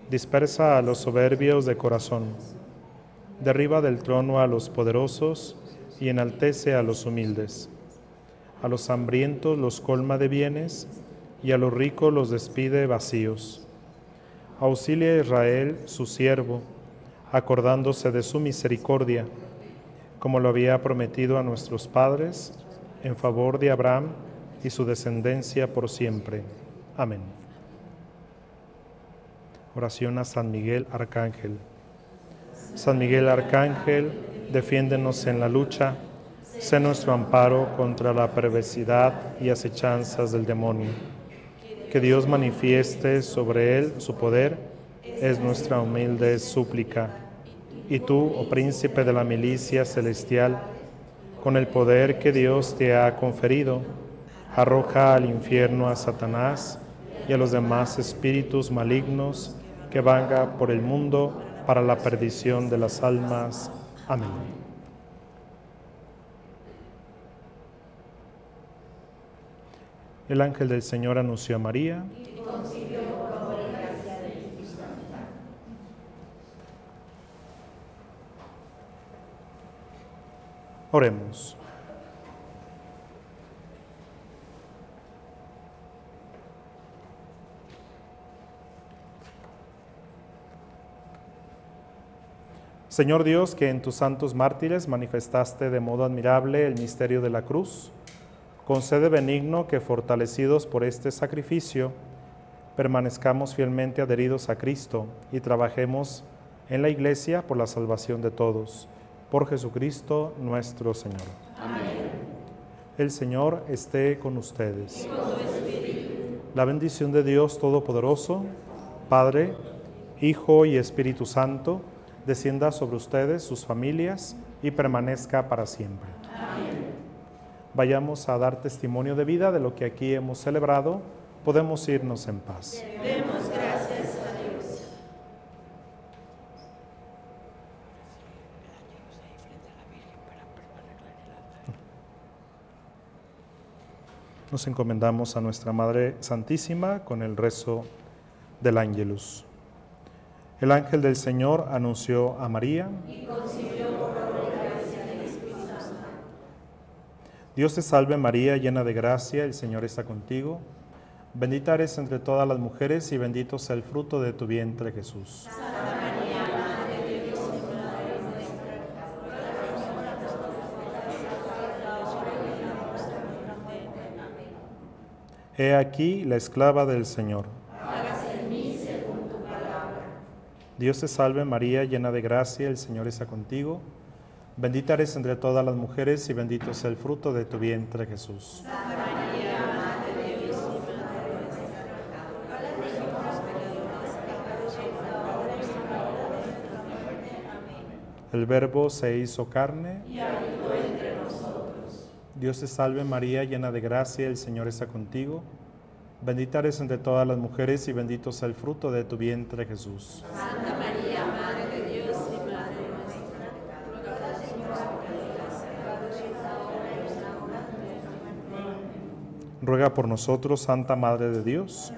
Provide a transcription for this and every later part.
dispersa a los soberbios de corazón, derriba del trono a los poderosos y enaltece a los humildes. A los hambrientos los colma de bienes y a los ricos los despide vacíos. Auxilia a Israel, su siervo, acordándose de su misericordia, como lo había prometido a nuestros padres, en favor de Abraham y su descendencia por siempre. Amén. Oración a San Miguel Arcángel. San Miguel Arcángel, defiéndenos en la lucha, sé nuestro amparo contra la perversidad y acechanzas del demonio. Que Dios manifieste sobre él su poder, es nuestra humilde súplica. Y tú, oh príncipe de la milicia celestial, con el poder que Dios te ha conferido, arroja al infierno a Satanás y a los demás espíritus malignos que vagan por el mundo para la perdición de las almas. Amén. El ángel del Señor anunció a María. Y concibió por obra y gracia del Espíritu Santo. Oremos. Señor Dios, que en tus santos mártires manifestaste de modo admirable el misterio de la cruz, concede benigno que, fortalecidos por este sacrificio, permanezcamos fielmente adheridos a Cristo y trabajemos en la Iglesia por la salvación de todos. Por Jesucristo nuestro Señor. Amén. El Señor esté con ustedes. Y con tu espíritu. La bendición de Dios Todopoderoso, Padre, Hijo y Espíritu Santo, descienda sobre ustedes, sus familias, y permanezca para siempre. Amén. Vayamos a dar testimonio de vida de lo que aquí hemos celebrado. Podemos irnos en paz. Demos gracias a Dios. Nos encomendamos a nuestra Madre Santísima con el rezo del Ángelus. El ángel del Señor anunció a María. Y concibió por obra y gracia del Espíritu Santo. Dios te salve María, llena de gracia, el Señor está contigo. Bendita eres entre todas las mujeres y bendito sea el fruto de tu vientre, Jesús. Santa María, Madre de Dios y Madre nuestra, ruega por nosotros los pecadores, ahora y en la hora de nuestra muerte. Amén. He aquí la esclava del Señor. Hágase en mí según tu palabra. Dios te salve María, llena de gracia, el Señor está contigo. Bendita eres entre todas las mujeres y bendito sea el fruto de tu vientre, Jesús. Santa María, Madre de Dios y Madre nuestra, ruega por nosotros los pecadores, ahora y en la hora de nuestra muerte. Amén. El Verbo se hizo carne. Y habitó entre nosotros. Dios te salve María, llena de gracia, el Señor está contigo. Bendita eres entre todas las mujeres y bendito sea el fruto de tu vientre, Jesús. Santa María, Madre de Dios y Madre nuestra, ruega por nosotros los pecadores, ahora y en la hora de nuestra muerte. Amén. Ruega por nosotros, Santa Madre de Dios.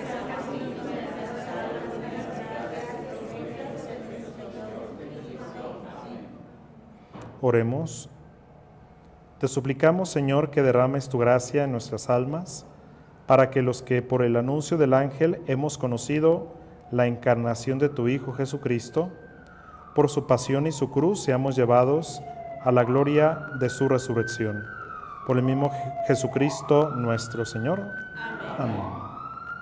Oremos. Te suplicamos, Señor, que derrames tu gracia en nuestras almas, para que los que por el anuncio del ángel hemos conocido la encarnación de tu Hijo Jesucristo, por su pasión y su cruz seamos llevados a la gloria de su resurrección. Por el mismo Jesucristo nuestro Señor. Amén. Amén.